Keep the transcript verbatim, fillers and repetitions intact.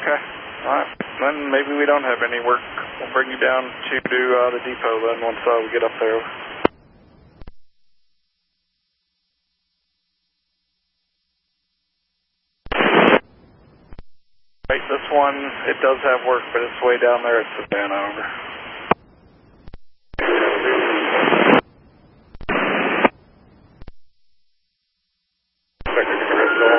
Okay. All right. Then maybe we don't have any work. We'll bring you down to uh, the depot then once uh, we get up there. Right, this one, it does have work, but it's way down there at Savannah, over.